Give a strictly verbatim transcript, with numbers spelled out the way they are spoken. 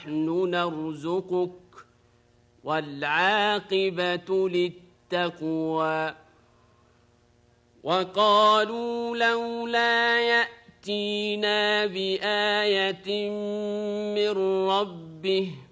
نحن نرزقك والعاقبة للتقوى. وقالوا لولا يأتينا بآية من ربه